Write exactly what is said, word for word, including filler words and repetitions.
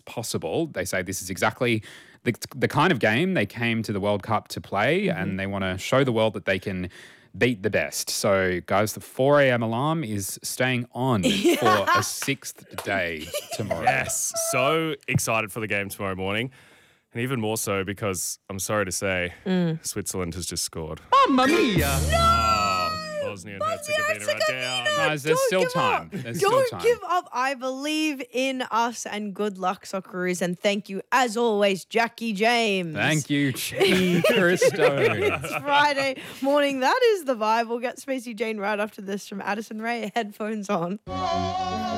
possible. They say this is exactly the, the kind of game they came to the World Cup to play, mm-hmm. and they want to show the world that they can beat the best. So, guys, the four a.m. alarm is staying on yeah. for a sixth day tomorrow. Yes, so excited for the game tomorrow morning. And even more so because, I'm sorry to say, mm. Switzerland has just scored. Mamma mia! No! Bosnia and Herzegovina are down. Guys, there's Don't still give time. Up. There's Don't still time. give up. I believe in us, and good luck, Socceroos. And thank you, as always, Jackie James. Thank you, Jane Christo. It's Friday morning. That is the vibe. We'll get Spacey Jane right after this from Addison Ray. Headphones on.